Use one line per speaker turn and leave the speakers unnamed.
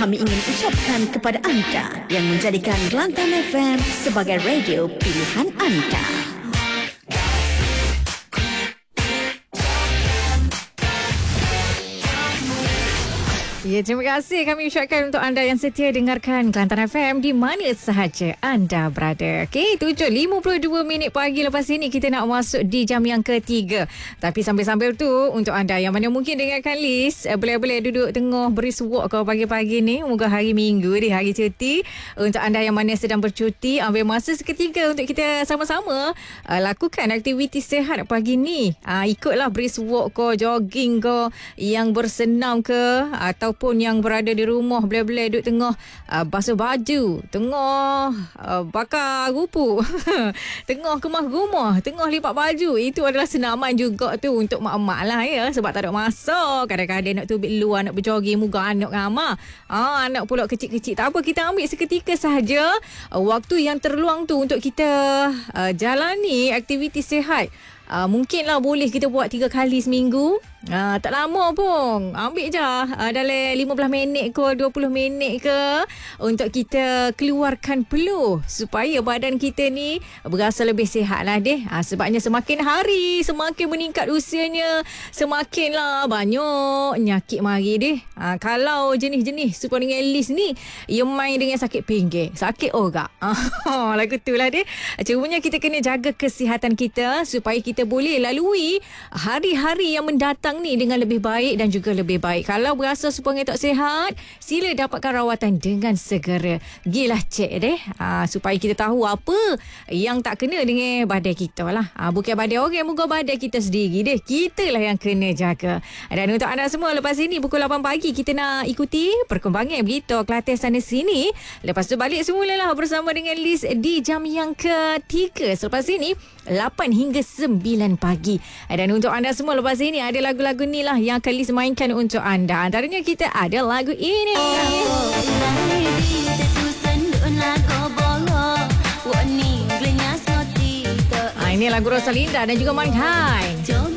kami ingin ucapkan kepada anda yang menjadikan Kelantan FM sebagai radio pilihan anda.
Ya, terima kasih kami ucapkan untuk anda yang setia dengarkan Kelantan FM di mana sahaja anda berada. Okey, 7.52 minit pagi lepas ini kita nak masuk di jam yang ketiga. Tapi sambil-sambil tu untuk anda yang mana mungkin dengarkan list, boleh-boleh duduk tengah beri walk kau pagi-pagi ni. Moga hari Minggu ni, hari cuti. Untuk anda yang mana sedang bercuti, ambil masa seketika untuk kita sama-sama lakukan aktiviti sihat pagi ni. Ikutlah beri walk kau, jogging kau, yang bersenam ke, ataupun yang berada di rumah boleh-boleh duduk tengah basuh baju, tengah bakar rupuk, tengah kemas rumah, tengah lipat baju. Itu adalah senaman juga tu untuk mak-mak lah ya, sebab tak ada masa. Kadang-kadang nak tubik luar, nak berjogging, moga anak ramah. Anak pula kecil-kecil, tak apa, kita ambil seketika sahaja waktu yang terluang tu untuk kita jalani aktiviti sihat. Mungkinlah boleh kita buat 3 kali seminggu. Tak lama pun. Ambil je dalam 15 minit ke 20 minit ke untuk kita keluarkan peluh supaya badan kita ni berasa lebih sihat lah deh. Sebabnya semakin hari semakin meningkat usianya, semakinlah banyak nyakit mari deh. Kalau jenis-jenis superningen list ni ia main dengan sakit pinggir, sakit orak. Lagu tu lah deh. Cumanya kita kena jaga kesihatan kita supaya kita boleh lalui hari-hari yang mendatang ni dengan lebih baik dan juga lebih baik. Kalau berasa supaya tak sihat, sila dapatkan rawatan dengan segera. Gilah cek deh, supaya kita tahu apa yang tak kena dengan badan kita lah. Bukan badan orang, moga badan kita sendiri deh. Kita lah yang kena jaga. Dan untuk anda semua, lepas ini pukul 8 pagi kita nak ikuti perkembangan berita Kelantan sana sini. Lepas tu balik semula lah bersama dengan Liz di jam yang ketiga. Selepas ini 8 hingga 9 pagi. Dan untuk anda semua, lepas ini ada lagu-lagu ni lah yang akan Liz mainkan untuk anda. Antaranya kita ada lagu ini. Ini lagu Rosalinda dan juga Mankind.